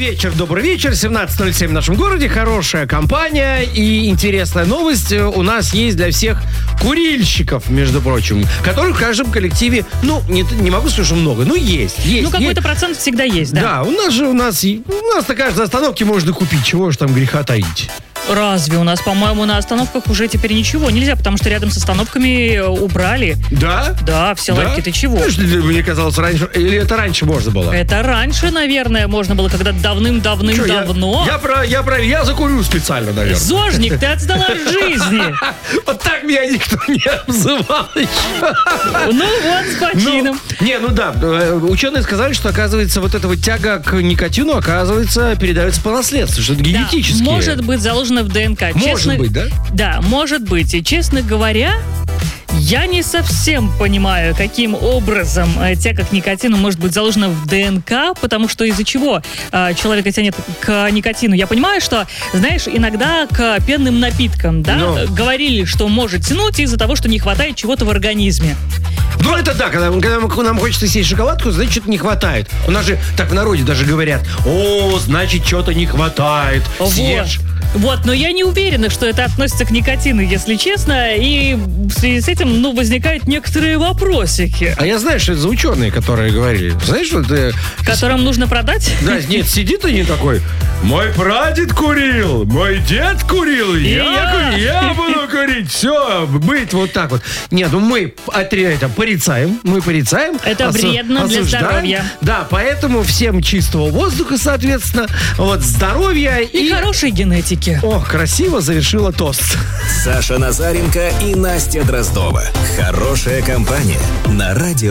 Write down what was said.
Добрый вечер. 17:07 в нашем городе. Хорошая компания и интересная новость у нас есть для всех курильщиков, между прочим, которых в каждом коллективе, не могу сказать, что много, но есть. Какой-то процент всегда есть, да? Да, у нас на каждой остановке можно купить, чего же там греха таить. Разве? У нас, по-моему, на остановках уже теперь ничего нельзя, потому что рядом с остановками убрали. Да? Да, все ларьки. Ты чего? Мне казалось, раньше... Или это раньше можно было? Это раньше, наверное, можно было, когда давным-давным-давно. Я закурю специально, наверное. Зожник, ты отстал от жизни. Вот так меня никто не обзывал еще. С почином. Ученые сказали, что, оказывается, вот эта вот тяга к никотину, оказывается, передается по наследству, что это генетически. Да, может быть заложено в ДНК. Может быть, да? Да, может быть. И, честно говоря, я не совсем понимаю, каким образом тяга к никотину может быть заложена в ДНК, потому что из-за чего человека тянет к никотину. Я понимаю, что, знаешь, иногда к пенным напиткам, говорили, что может тянуть из-за того, что не хватает чего-то в организме. Это да, когда нам хочется съесть шоколадку, значит, что-то не хватает. У нас же так в народе даже говорят: значит, что-то не хватает. Съешь. Но я не уверена, что это относится к никотину, если честно, и в связи с этим, возникают некоторые вопросики. А я знаю, что это за ученые, которые говорили. Знаешь, что это... Которым нужно продать? Да, нет, сидит они такой: мой прадед курил, мой дед курил, я буду курить. Все, быть вот так вот. Нет, мы порицаем. Это вредно для здоровья. Да, поэтому всем чистого воздуха, соответственно, здоровья и хорошей генетики. Красиво завершила тост. Саша Назаренко и Настя Дроздова. Хорошая компания на радио.